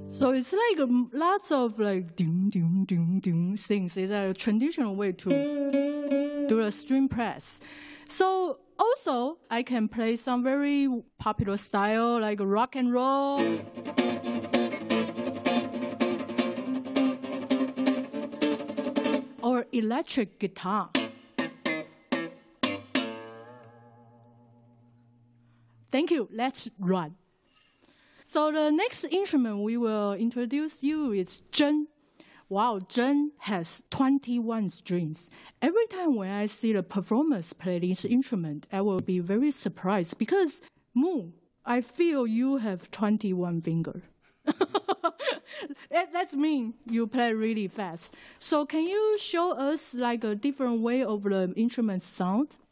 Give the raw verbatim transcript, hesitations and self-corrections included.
So it's like um, lots of like ding, ding, ding, ding things. It's a traditional way to do a string press. So also, I can play some very popular style like rock and roll. Or electric guitar. Thank you. Let's run. So the next instrument we will introduce you is zheng. Wow, zheng has twenty-one strings. Every time when I see the performers play this instrument, I will be very surprised because, Mu, I feel you have twenty-one fingers. That means you play really fast. So can you show us like a different way of the instrument sound?